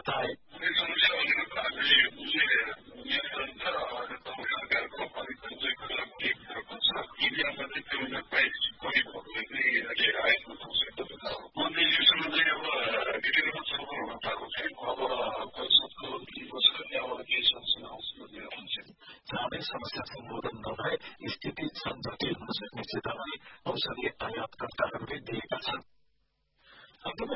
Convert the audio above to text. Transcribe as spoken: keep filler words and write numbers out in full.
बताए। चाँडै समस्या सम्बोधन नभए स्थिति झन जटिल हुन सक्ने चेतावनी औषधि आयातकर्ताहरूले दिएका छन्।